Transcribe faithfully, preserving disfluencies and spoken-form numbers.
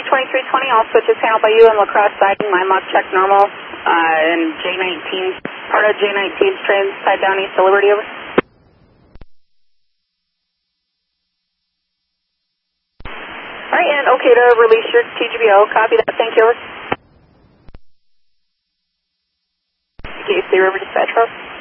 twenty-three twenty, all switches handled by you and lacrosse siding, my mock check normal, uh, and J nineteen, part of J nineteen's trains tied down east of Liberty, over. Alright, and okay to release your T G B O, copy that, thank you, over. K C River Dispatch Road.